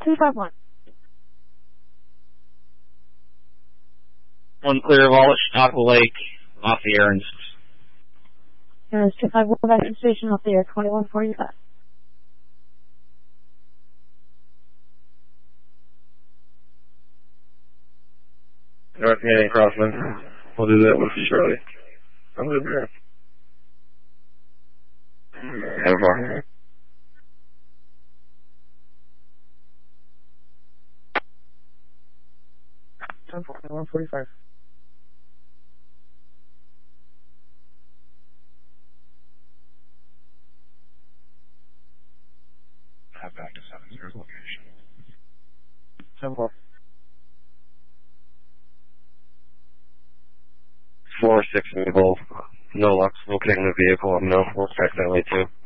251. One clear of all at Chautauqua Lake, off the air and... Airens 251 back to the station off the air, 2145. North Canyon Crossman. We'll do that with you shortly. I'm good there. Have a bar. 145. Have back to 70 location. 7-4. 4-6 Maple. No luck. Locating the vehicle. No. We'll check that way too.